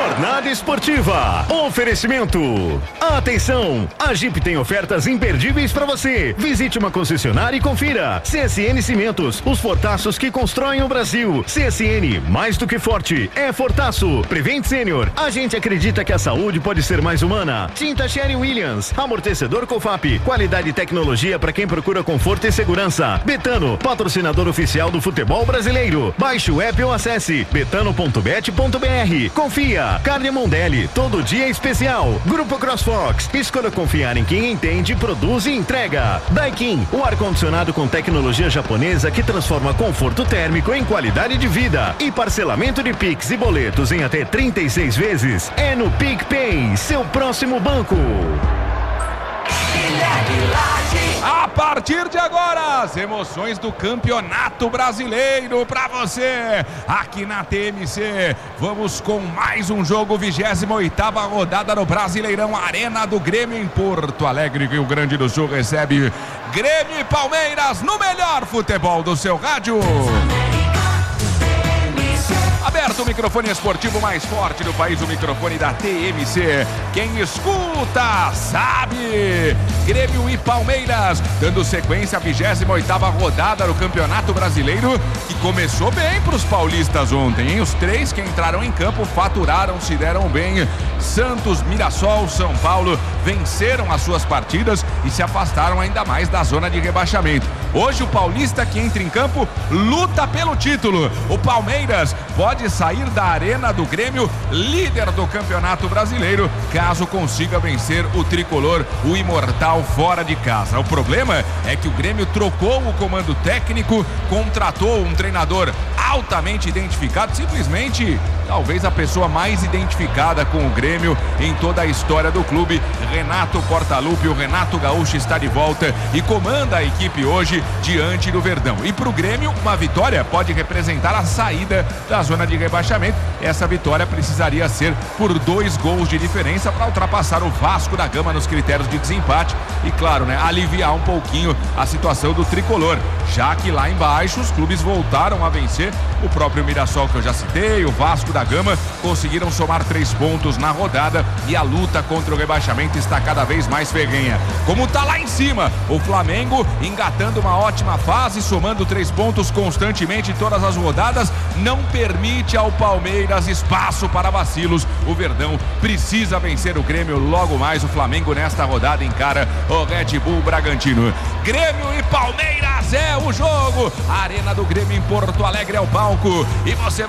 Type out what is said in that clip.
Jornada Esportiva. Oferecimento. Atenção, a Jeep tem ofertas imperdíveis para você. Visite uma concessionária e confira. CSN Cimentos, os fortaços que constroem o Brasil. CSN, mais do que forte, é fortaço. Prevent Senior, a gente acredita que a saúde pode ser mais humana. Tinta Sherwin-Williams, amortecedor Cofap, qualidade e tecnologia para quem procura conforto e segurança. Betano, patrocinador oficial do futebol brasileiro. Baixe o app ou acesse betano.bet.br. Confia, Carne Mondelli, todo dia é especial. Grupo CrossFox, escolha confiar em quem entende, produz e entrega. Daikin, o ar-condicionado com tecnologia japonesa que transforma conforto térmico em qualidade de vida. E parcelamento de Pix e boletos em até 36 vezes é no PicPay, seu próximo banco. A partir de agora, as emoções do Campeonato Brasileiro para você, aqui na TMC. Vamos com mais um jogo, 28ª rodada no Brasileirão, Arena do Grêmio em Porto Alegre, Rio Grande do Sul, recebe Grêmio e Palmeiras no melhor futebol do seu rádio. Aberto o microfone esportivo mais forte do país, o microfone da TMC. Quem escuta sabe. Grêmio e Palmeiras dando sequência à 28ª rodada do Campeonato Brasileiro, que começou bem para os paulistas ontem, hein? Os três que entraram em campo faturaram, se deram bem. Santos, Mirassol, São Paulo venceram as suas partidas e se afastaram ainda mais da zona de rebaixamento. Hoje o paulista que entra em campo luta pelo título. O Palmeiras pode sair da Arena do Grêmio líder do Campeonato Brasileiro, caso consiga vencer o tricolor, o imortal, fora de casa. O problema é que o Grêmio trocou o comando técnico, contratou um treinador altamente identificado, simplesmente talvez a pessoa mais identificada com o Grêmio em toda a história do clube. Renato Portaluppi, o Renato Gaúcho, está de volta e comanda a equipe hoje diante do Verdão. E para o Grêmio, uma vitória pode representar a saída da zona de rebaixamento. Essa vitória precisaria ser por 2 gols de diferença para ultrapassar o Vasco da Gama nos critérios de desempate e, claro, né, aliviar um pouquinho a situação do tricolor, já que lá embaixo os clubes voltaram a vencer. O próprio Mirassol, que eu já citei, o Vasco da Gama conseguiram somar 3 pontos na rodada e a luta contra o rebaixamento está cada vez mais ferrenha. Como tá lá em cima, o Flamengo engatando uma ótima fase, somando 3 pontos constantemente em todas as rodadas, não permite ao Palmeiras espaço para vacilos. O Verdão precisa vencer o Grêmio logo mais. O Flamengo nesta rodada encara o Red Bull Bragantino. Grêmio e Palmeiras é o jogo. A Arena do Grêmio em Porto Alegre é o palco e você